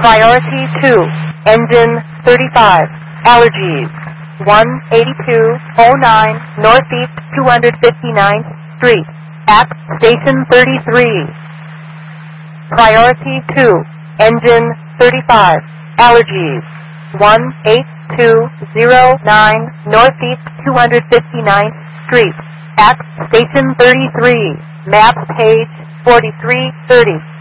Priority 2, engine 35, allergies, 18209 Northeast 259th Street, at Station 33. Priority 2, engine 35, allergies, 18209 Northeast 259th Street, at Station 33, map page 4330.